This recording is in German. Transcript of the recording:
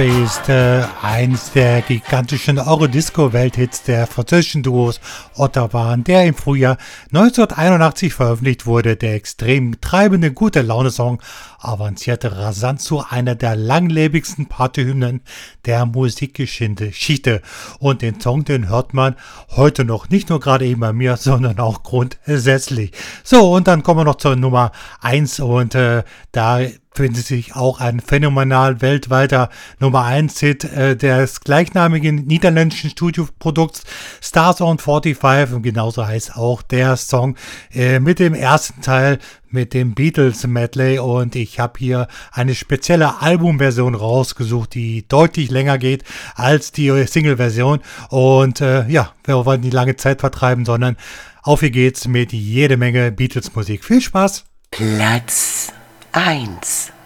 Ist eins der gigantischen Eurodisco-Welthits der französischen Duos Ottawan, der im Frühjahr 1981 veröffentlicht wurde. Der extrem treibende Gute-Laune-Song avancierte rasant zu einer der langlebigsten Partyhymnen der Musikgeschichte. Und den Song, den hört man heute noch, nicht nur gerade eben bei mir, sondern auch grundsätzlich. So, und dann kommen wir noch zur Nummer 1 und da findet sich auch ein phänomenal weltweiter Nummer 1 Hit des gleichnamigen niederländischen Studioprodukts Stars on 45 und genauso heißt auch der Song mit dem ersten Teil mit dem Beatles Medley und ich habe hier eine spezielle Albumversion rausgesucht, die deutlich länger geht als die Single-Version und ja, wir wollen nicht lange Zeit vertreiben, sondern auf hier geht's mit jede Menge Beatles-Musik. Viel Spaß! Platz 1